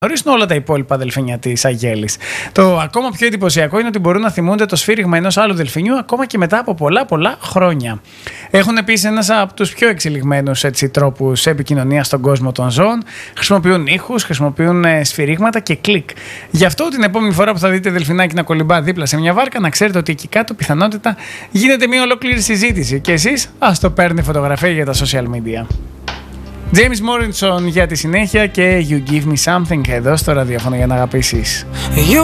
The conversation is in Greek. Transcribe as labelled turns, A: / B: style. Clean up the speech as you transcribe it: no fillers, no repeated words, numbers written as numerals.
A: γνωρίζουν όλα τα υπόλοιπα δελφίνια της Αγέλης. Το ακόμα πιο εντυπωσιακό είναι ότι μπορούν να θυμούνται το σφύριγμα ενός άλλου δελφινιού ακόμα και μετά από πολλά χρόνια. Έχουν επίσης ένας από τους πιο εξελιγμένους τρόπους επικοινωνίας στον κόσμο των ζώων. Χρησιμοποιούν ήχους, χρησιμοποιούν σφυρίγματα και κλικ. Γι' αυτό την επόμενη φορά που θα δείτε δελφινάκι να κολυμπά δίπλα σε μια βάρκα, να ξέρετε ότι εκεί κάτω πιθανότητα γίνεται μια ολόκληρη συζήτηση. Και εσείς ας το παίρνετε φωτογραφία για τα social media. James Morrison για τη συνέχεια και You Give Me Something εδώ στο ραδιόφωνο για να αγαπήσεις.